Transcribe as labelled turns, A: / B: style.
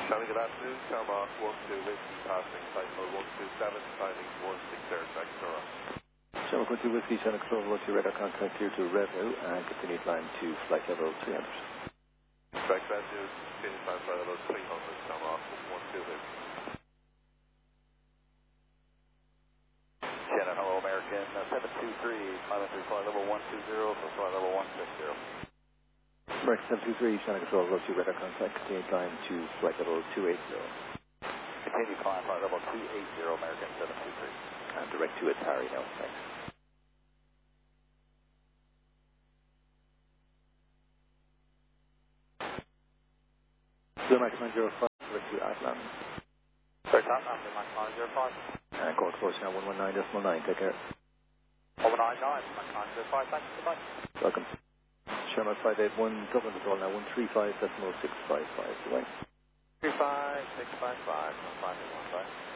A: Charlie, good afternoon. Tarmac 12 Whiskey passing flight mode 127, timing 16 air Nora.
B: Charlie 12 Whiskey, Channel Control, roger radar contact here to Revenue and continue climb to flight level 300.
A: Flight Revenue, continue climb flight level 300, Tarmac 12 Whiskey.
C: Shannon, hello American, 723, climbing through flight level 120 for flight level 160.
B: American 723, Channel Control, roger radar contact, continue climb to flight level 280.
C: Continue climb flight level 280, American 723.
B: And direct to Atari now, thanks. Max 905, direct to Atlan.
C: Sorry, top, Max 905.
B: And call close now 119.9, take care.
C: 119, Max 905, thanks, goodbye.
B: Welcome. Sherman 581, Dublin Patrol now 135.655, away.
C: 35655, 1515.